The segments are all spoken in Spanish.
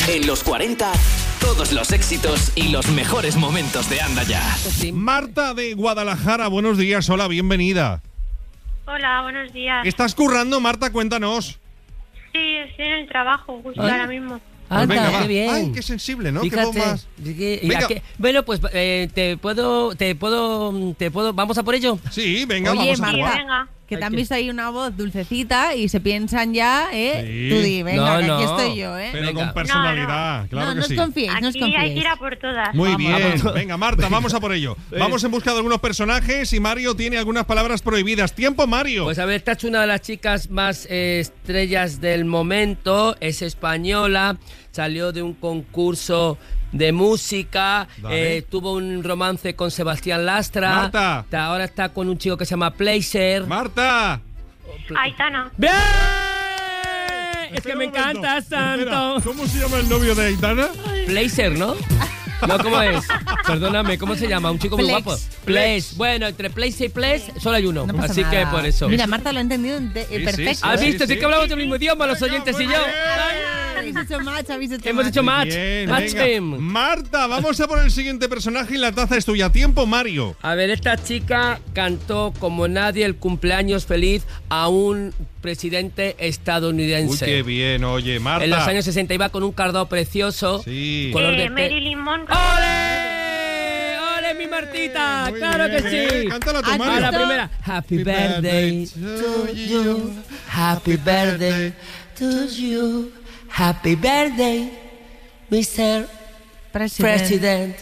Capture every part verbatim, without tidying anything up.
En los cuarenta, todos los éxitos y los mejores momentos de Anda Ya. Marta de Guadalajara, buenos días, hola, bienvenida. Hola, buenos días. ¿Estás currando, Marta? Cuéntanos. Sí, estoy en el trabajo, justo ¿Ay? ahora mismo. Anda, Pues venga, qué va. bien. Ay, qué sensible, ¿no? Fíjate, Qué bombas. que- y Venga. a que- bueno, pues eh, te puedo, te puedo, te puedo, vamos a por ello. Sí, venga, Oye, vamos a Marta. jugar. Venga. Que te Hay han que- visto ahí una voz dulcecita y se piensan ya, ¿eh? Sí. Tú di, venga, No, que no. aquí estoy yo, ¿eh? Pero Venga. con personalidad, claro no, que no sí. os confiéis, no os Aquí hay que confiéis. ir a por todas. Muy Vamos, bien, vamos. venga Marta, vamos a por ello. Vamos en busca de algunos personajes y Mario tiene algunas palabras prohibidas. ¡Tiempo, Mario! Pues a ver, esta es una de las chicas más eh, estrellas del momento, es española, salió de un concurso de música, Vale. eh, tuvo un romance con Sebastián Lastra, Marta. Ta- ahora está con un chico que se llama Placer. ¡Marta! Aitana. ¡Bien! Es Espera que me un momento. encanta Espera, tanto. ¿cómo se llama el novio de Aitana? Placer, ¿no? No, ¿cómo es? Perdóname, ¿cómo se llama? Un chico muy Flex. guapo. Place. Bueno, entre Place y Place solo hay uno. No pasa así nada. que por eso. Mira, Marta lo ha entendido ente- Sí, sí, perfecto. sí. ¿Has ¿eh? visto? Sí, sí. que hablamos del mismo idioma, los Venga, oyentes y muy yo. bien. Habéis hecho match, habéis hecho Hemos match. hecho match. Bien, Match venga. game. Marta, vamos a por el siguiente personaje y la taza es tuya. ¡Tiempo, Mario! A ver, esta chica cantó como nadie el cumpleaños feliz a un presidente Uy, estadounidense. qué bien, oye, Marta. En los años sesenta iba con un cardado precioso. Sí. Color de Eh, pe- Marilyn Monroe. ¡Ole! ¡Ole, mi Martita! Muy ¡Claro bien, que sí! eh, cántala tú, ¿Has Mario. A la visto? primera. Happy birthday to you. Happy birthday to you. Happy birthday, mister President. President.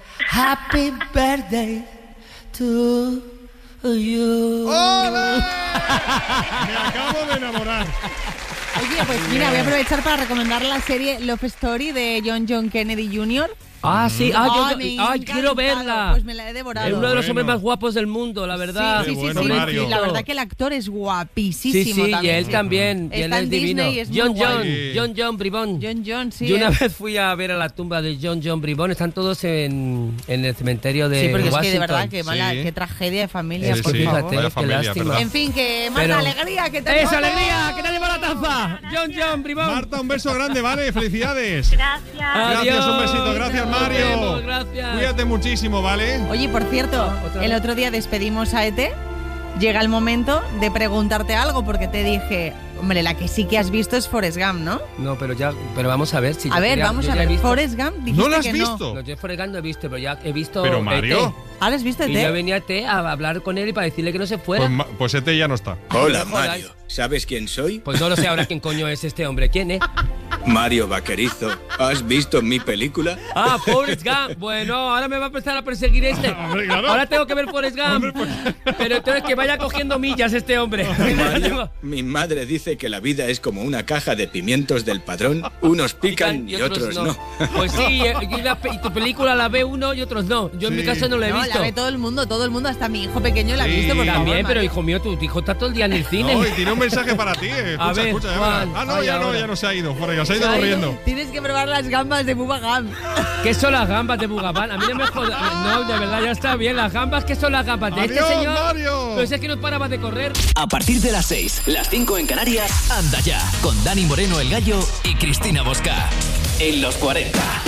Happy birthday to you. ¡Hola! Me acabo de enamorar. Oye, pues mira, voy a aprovechar para recomendar la serie Love Story de John John Kennedy junior Ah, sí. Ah, yo, Ay, yo- me ay, ha quiero encantado. verla. Pues me la he devorado. Es uno de los Bueno. hombres más guapos del mundo, la verdad. Sí, sí, Qué sí, bueno, sí, Mario. sí, la verdad que el actor es Sí, guapísimo sí, y también. él también. Y él Está es en divino. Disney y es John muy guay. John, Sí. John John Bribón. John John, sí. Yo una ¿eh? vez fui a ver a la tumba de John John Bribón. Están todos en, en el cementerio de Sí, porque Washington. es que de verdad, qué mala, Sí. qué tragedia de familia, Sí, por sí, favor. Fíjate, vaya qué familia, lástima. ¿verdad? En fin, que más Pero- alegría que te ¡Esa alegría! ¡Que te lleva la taza! John John Bribón. Marta, un beso grande, ¿vale? ¡Felicidades! Gracias. Gracias, un besito. Gracias, Nos Mario. vemos, gracias. Cuídate muchísimo, ¿vale? Oye, por cierto, Otra el vez. otro día despedimos a Ete. Llega el momento de preguntarte algo porque te dije, hombre, la que sí que has visto es Forrest Gump, ¿no? No, pero ya, pero vamos a ver si. A yo ver, quería- vamos yo a ya he ver. visto- Forrest Gump, dijiste ¿No lo has que visto? No, yo Forrest Gump no he visto, pero ya he visto. Pero E T. Mario. ¿Ahora has visto Y yo Ete? venía a E T a hablar con él y para decirle que no se fuera. Pues, Ma- pues este ya no está. Hola, Joder. Mario. ¿Sabes quién soy? Pues no lo sé ahora quién coño es este hombre. ¿Quién, eh? Mario Vaquerizo. ¿Has visto mi película? Ah, Forrest Gump. Bueno, ahora me va a empezar a perseguir este. Hombre, claro. Ahora tengo que ver Forrest Gump. Hombre, pues- Pero entonces que vaya cogiendo millas este hombre. Mario, mi madre dice que la vida es como una caja de pimientos del padrón. Unos pican y otros no. Pues sí, eh, y, la pe- y tu película la ve uno y otros no. Yo en Sí. mi caso no la he No, visto. la ve todo el mundo, todo el mundo, hasta mi hijo pequeño la ha Sí, visto, por favor. También, pero Mario. hijo mío, tu hijo está todo el día en el cine. No, y tiene un mensaje para ti. eh. Escucha, A ver, escucha, ya ¿cuál? verás. Ah, no, Ay, ya no, ahora. ya no se ha ido. Forrest, se ha ido Se ha ido. corriendo. Tienes que probar las gambas de Bubba Gump. ¿Qué son las gambas de Bugabán? A mí no me jodas. No, de verdad, ya está bien. Las gambas, ¿qué son las gambas? ¿De este Adiós, señor? Mario. Pero si es que no paraba de correr. A partir de las seis, las cinco en Canarias, Anda Ya, con Dani Moreno el Gallo y Cristina Bosca. En los cuarenta.